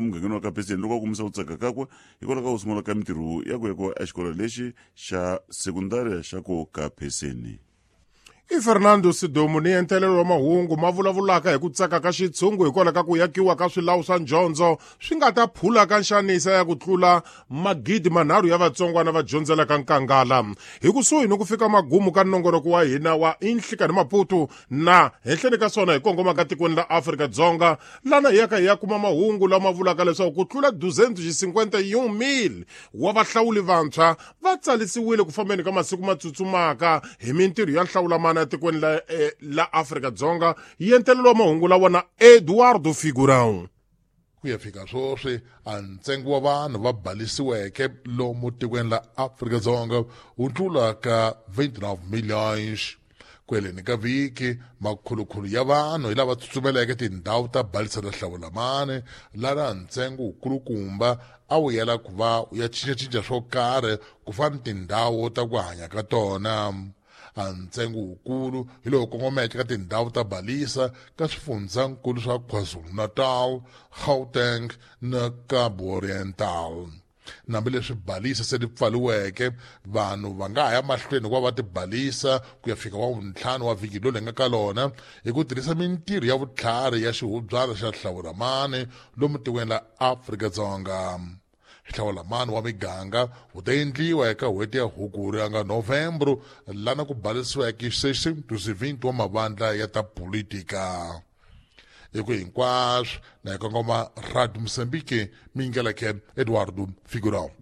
wa mugangeni wa Kapeseni loko a kumisa ku tsaka kakwe hikwalaho ka ku sungula ka mintirho ya ku exikolo lexi xa sekundari xa ku Kapeseni. I Fernando Sidomu ni entelelo wa mahungu ma vulavulaka hi ku tsaka ka xitshungu hikwalaho ka ku yakiwa ka swilawu swa dyondzo swi nga ta phula ka nxanisa ya ku tlula 3,000 ya vatsongwana va dyondzelaka nkangala hi kusuhi ni ku fika magumu ka nongonoko wa hina wa Inhlikani Maputo na henhleni ka swona hi kongoma ka tikweni la Afrika-Dzonga lana hi yaka hi ya kuma mahungu lama vulaka leswaku ku tlula 251,000 wa vahlawuli vantshwa va tsalisiwile ku fambeni ka masiku ma tsutsumaka hi mintirho ya nhlawulamana tikweni la Afrika-Dzonga yi entelelo wa mahungu la wona Eduardo Figurão. Ku ya fika swoswi a ntsengo wa vanhu va balisiweke lomu tikweni la Afrika-Dzonga wu tlula ka 29 milhões. Kweleni ka viki makhulukhulu ya vanhu hi lava tsutsumeleke tindhawu ta balisa ta nhlawulamane lana ntsengo wukulukumba a wu yela ku va ya cincacinca swo karhi ku fana tindhawu ta ku hanya ka tona. A ntsengo wukulu hi lowu kongomeke ka tindhawu ta balisa ka swifundzankulu swa KwaZulu-Natal, Gauteng na Cabo Oriental. Nambileswi balisa se ti pfaliweke vanhu va nga ha ya mahlweni ku va ti balisa ku ya fika wa vuntlhanu wa vhiki lowu nga ka lona hi ku tirhisa mintirho ya vutlhari ya xihubyana xa nhlawulamane lomu tikweni la Afrika-Dzonga. Nhlawulamane wa miganga wu ta endliwa eka n'hweti ya Hukuri ya nga Novembro lana ku balisiweke 620 wa mavandla ya ta politika. Hi ku hinkwaswo na hi kongoma Radio Mozambique mi yingeleke Eduardo Figurão.